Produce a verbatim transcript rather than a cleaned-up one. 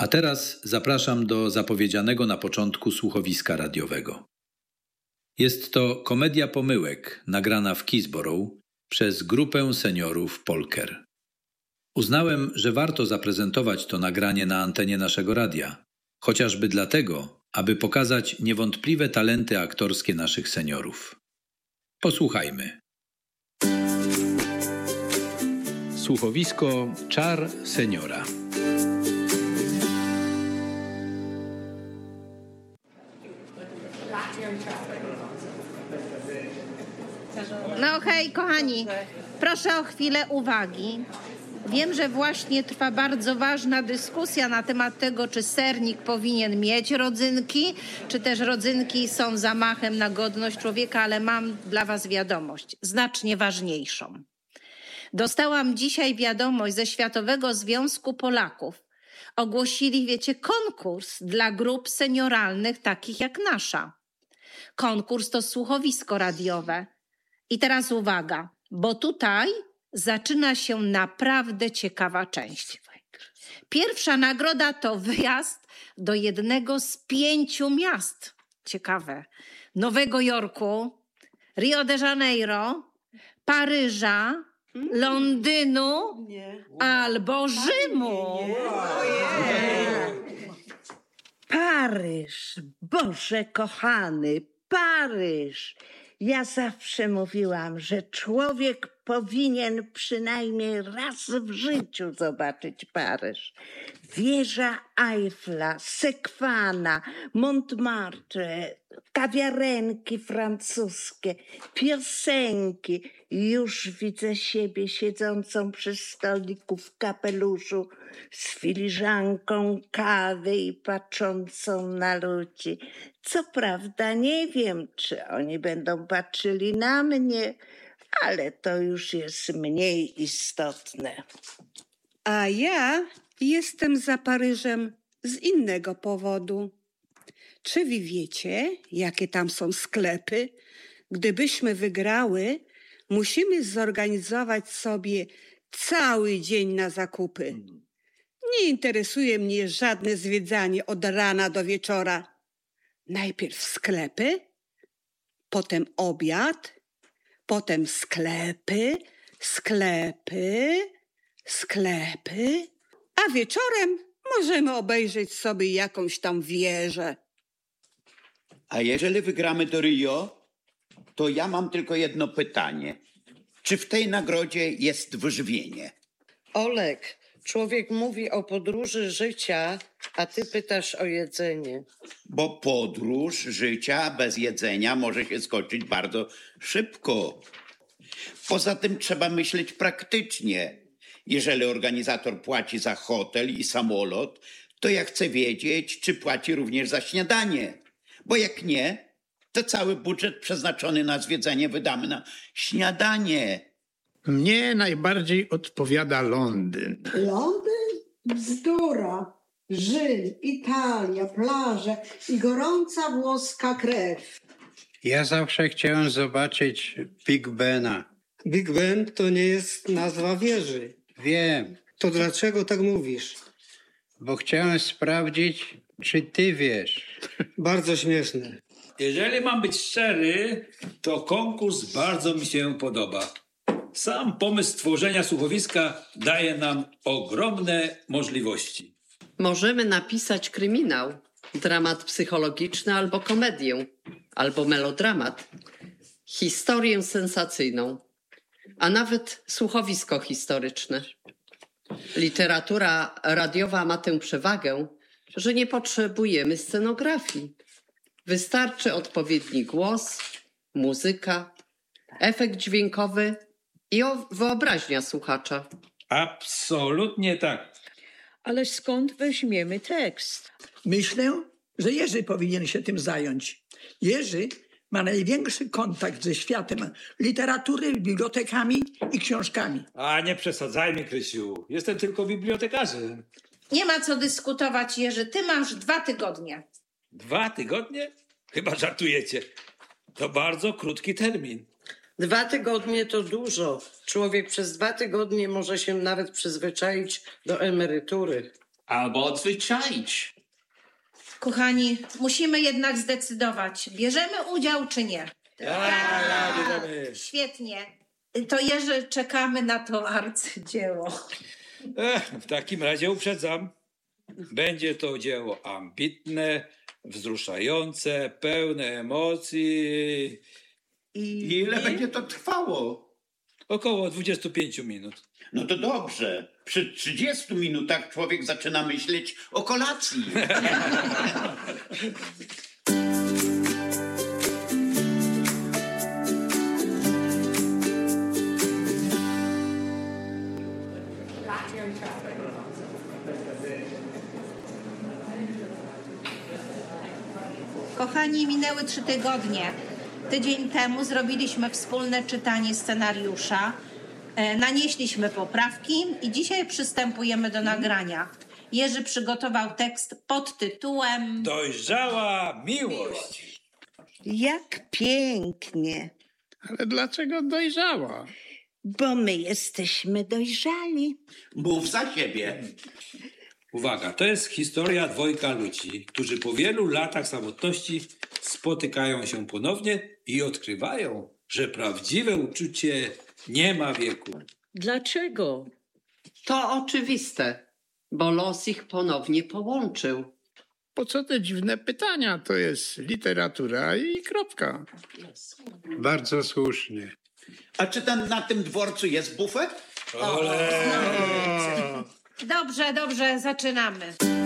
A teraz zapraszam do zapowiedzianego na początku słuchowiska radiowego. Jest to komedia pomyłek nagrana w Keysborough przez grupę seniorów Polker. Uznałem, że warto zaprezentować to nagranie na antenie naszego radia, chociażby dlatego, aby pokazać niewątpliwe talenty aktorskie naszych seniorów. Posłuchajmy. Słuchowisko Czar seniora. No hej, kochani, proszę o chwilę uwagi. Wiem, że właśnie trwa bardzo ważna dyskusja na temat tego, czy sernik powinien mieć rodzynki, czy też rodzynki są zamachem na godność człowieka, ale mam dla was wiadomość, znacznie ważniejszą. Dostałam dzisiaj wiadomość ze Światowego Związku Polaków. Ogłosili, wiecie, konkurs dla grup senioralnych, takich jak nasza. Konkurs to słuchowisko radiowe. I teraz uwaga, bo tutaj zaczyna się naprawdę ciekawa część. Pierwsza nagroda to wyjazd do jednego z pięciu miast. Ciekawe. Nowego Jorku, Rio de Janeiro, Paryża, Londynu albo Rzymu. Paryż, Boże kochany, Paryż. Ja zawsze mówiłam, że człowiek powinien przynajmniej raz w życiu zobaczyć Paryż. Wieża Eiffla, Sekwana, Montmartre, kawiarenki francuskie, piosenki. Już widzę siebie siedzącą przy stoliku w kapeluszu z filiżanką kawy i patrzącą na ludzi. Co prawda nie wiem, czy oni będą patrzyli na mnie, ale to już jest mniej istotne. A ja jestem za Paryżem z innego powodu. Czy wy wiecie, jakie tam są sklepy? Gdybyśmy wygrały, musimy zorganizować sobie cały dzień na zakupy. Nie interesuje mnie żadne zwiedzanie od rana do wieczora. Najpierw sklepy, potem obiad, potem sklepy, sklepy, sklepy, a wieczorem możemy obejrzeć sobie jakąś tam wieżę. A jeżeli wygramy do Rio, to ja mam tylko jedno pytanie. Czy w tej nagrodzie jest wyżywienie? Olek, człowiek mówi o podróży życia, a ty pytasz o jedzenie. Bo podróż życia bez jedzenia może się skończyć bardzo szybko. Poza tym trzeba myśleć praktycznie. Jeżeli organizator płaci za hotel i samolot, to ja chcę wiedzieć, czy płaci również za śniadanie. Bo jak nie, to cały budżet przeznaczony na zwiedzanie wydamy na śniadanie. Mnie najbardziej odpowiada Londyn. Londyn? Bzdura. Rzym, Italia, plaże i gorąca włoska krew. Ja zawsze chciałem zobaczyć Big Bena. Big Ben to nie jest nazwa wieży. Wiem. To dlaczego tak mówisz? Bo chciałem sprawdzić, czy ty wiesz. Bardzo śmieszne. Jeżeli mam być szczery, to konkurs bardzo mi się podoba. Sam pomysł stworzenia słuchowiska daje nam ogromne możliwości. Możemy napisać kryminał, dramat psychologiczny albo komedię, albo melodramat, historię sensacyjną, a nawet słuchowisko historyczne. Literatura radiowa ma tę przewagę, że nie potrzebujemy scenografii. Wystarczy odpowiedni głos, muzyka, efekt dźwiękowy i wyobraźnia słuchacza. Absolutnie tak. Ale skąd weźmiemy tekst? Myślę, że Jerzy powinien się tym zająć. Jerzy ma największy kontakt ze światem literatury, bibliotekami i książkami. A nie przesadzajmy, Krysiu. Jestem tylko bibliotekarzem. Nie ma co dyskutować, Jerzy. Ty masz dwa tygodnie. Dwa tygodnie? Chyba żartujecie. To bardzo krótki termin. Dwa tygodnie to dużo. Człowiek przez dwa tygodnie może się nawet przyzwyczaić do emerytury. albo odzwyczaić. Kochani, musimy jednak zdecydować, bierzemy udział czy nie. Tak, Świetnie. To Jerzy, czekamy na to arcydzieło. Ech, w takim razie uprzedzam. Będzie to dzieło ambitne, wzruszające, pełne emocji. I ile będzie to trwało? Około dwudziestu pięciu minut. No to dobrze. Przy trzydziestu minutach człowiek zaczyna myśleć o kolacji. Kochani, minęły trzy tygodnie. Tydzień temu zrobiliśmy wspólne czytanie scenariusza. E, nanieśliśmy poprawki i dzisiaj przystępujemy do nagrania. Jerzy przygotował tekst pod tytułem Dojrzała miłość. Jak pięknie, Ale dlaczego dojrzała? bo my jesteśmy dojrzali. Mów za siebie. Uwaga, to jest historia dwojga ludzi, którzy po wielu latach samotności spotykają się ponownie i odkrywają, że prawdziwe uczucie nie ma wieku. Dlaczego? To oczywiste, bo los ich ponownie połączył. Po co te dziwne pytania? To jest literatura i kropka. Bardzo słusznie. A czy tam na tym dworcu jest bufet? Dobrze, dobrze, zaczynamy.